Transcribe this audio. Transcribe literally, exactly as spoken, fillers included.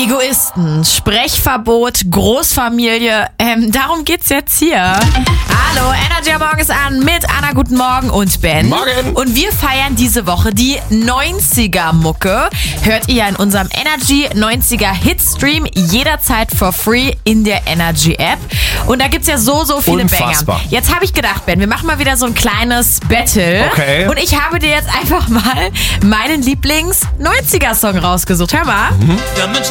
Egoisten, Sprechverbot, Großfamilie, ähm, darum geht's jetzt hier. Hallo, Energy am Morgen ist an mit Anna, guten Morgen und Ben. Morgen. Und wir feiern diese Woche die neunziger-Mucke. Hört ihr in unserem Energy neunziger Hitstream jederzeit for free in der Energy App. Und da gibt's ja so, so viele Unfassbar. Banger. Jetzt habe ich gedacht, Ben, wir machen mal wieder so ein kleines Battle. Okay. Und ich habe dir jetzt einfach mal meinen Lieblings-neunziger-Song rausgesucht. Hör mal. Der Mensch